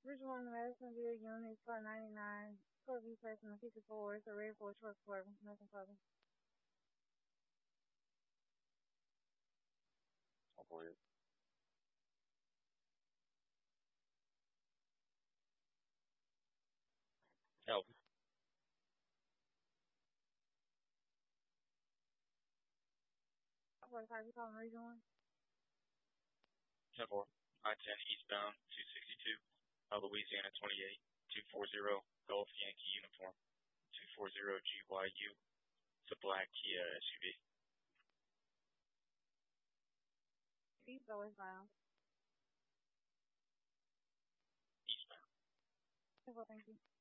Bridge 1, Madisonville, unit 499. Code B person 54. It's a red for truck for nothing further. I'll go ahead. Help. What type you calling Region 1? 10-4. I-10 eastbound 262. Louisiana 28. 240 Gulf Yankee uniform. 240 GYU. It's a black Kia SUV. East or westbound? Eastbound. Well, thank you.